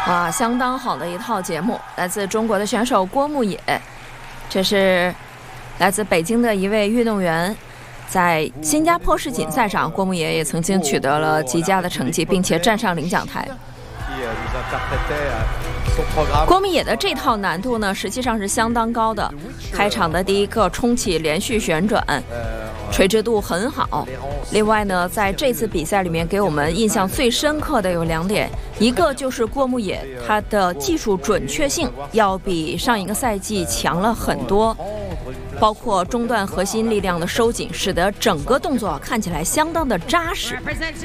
哇，相当好的一套节目，来自中国的选手郭牧野，这是来自北京的一位运动员。在新加坡世锦赛上，郭牧野也曾经取得了极佳的成绩，并且站上领奖台。郭牧野的这套难度呢，实际上是相当高的。开场的第一个冲起连续旋转，垂直度很好。另外呢，在这次比赛里面给我们印象最深刻的有2点，一个就是郭牧野他的技术准确性要比上一个赛季强了很多，包括中段核心力量的收紧，使得整个动作看起来相当的扎实。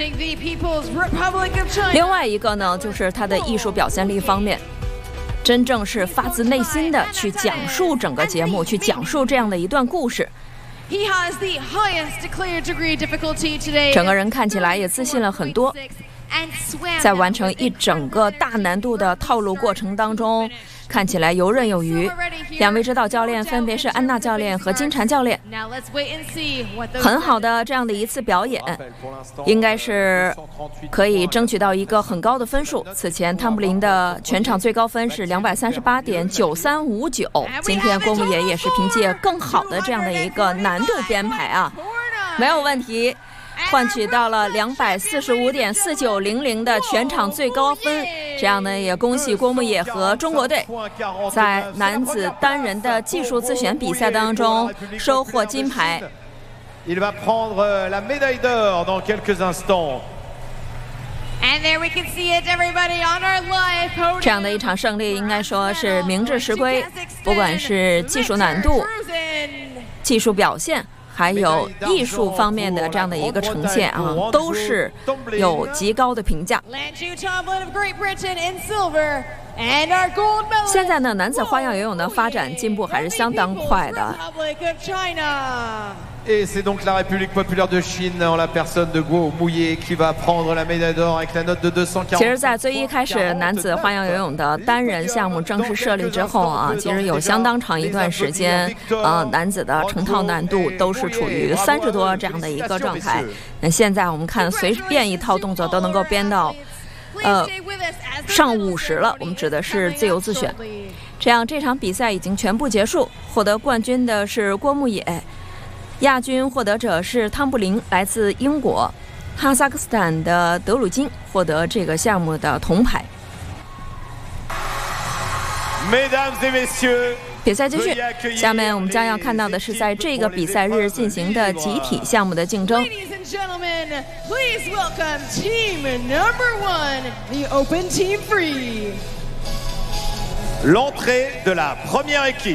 另外一个呢，就是他的艺术表现力方面，真正是发自内心的去讲述整个节目，去讲述这样的一段故事。整个人看起来也自信了很多，在完成一整个大难度的套路过程当中，看起来游刃有余。2位指导教练分别是安娜教练和金蝉教练，很好的这样的一次表演，应该是可以争取到一个很高的分数。此前汤布林的全场最高分是238.9359，今天郭牧野也是凭借更好的这样的一个难度编排啊，没有问题，换取到了245.4900的全场最高分。这样呢，也恭喜郭牧野和中国队在男子单人的技术自选比赛当中收获金牌。这样的一场胜利应该说是名至实归，不管是技术难度、技术表现还有艺术方面的这样的一个呈现啊，都是有极高的评价。现在呢，男子花样游泳的发展进步还是相当快的。 Et c'est donc la République populaire de Chine en la personne de Guo Mouye qui va prendre la médaille d'or avec la note de 240. 其实在最一开始男子花样游泳的单人项目正式设立之后啊，其实有相当长一段时间男子的成套难度都是处于30多这样的一个状态。那现在我们看随便一套动作都能够编到上50了，我们指的是自由自选。这样这场比赛已经全部结束，获得冠军的是郭牧野，亚军获得者是汤布林，来自英国。哈萨克斯坦的德鲁金获得这个项目的铜牌。比赛继续，下面我们将要看到的是在这个比赛日进行的集体项目的竞争。 L'entrée de la première équipe.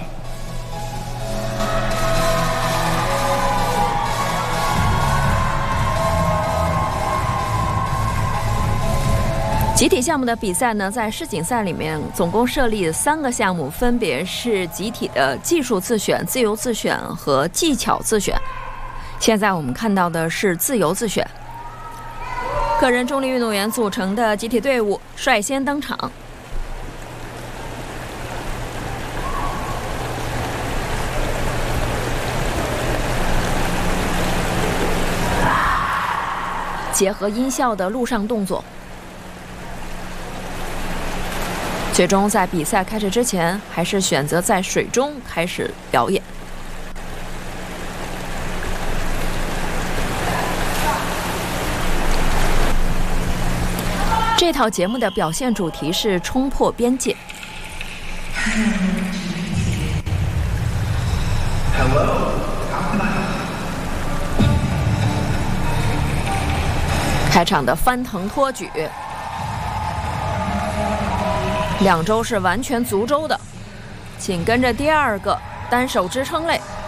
集体项目的比赛呢，在世锦赛里面总共设立3个项目，分别是集体的技术自选、自由自选和技巧自选。现在我们看到的是自由自选，个人重力运动员组成的集体队伍率先登场。结合音效的陆上动作，最终在比赛开始之前，还是选择在水中开始表演。这套节目的表现主题是冲破边界。开场的翻腾托举，2周是完全足周的，紧跟着第2个单手支撑类。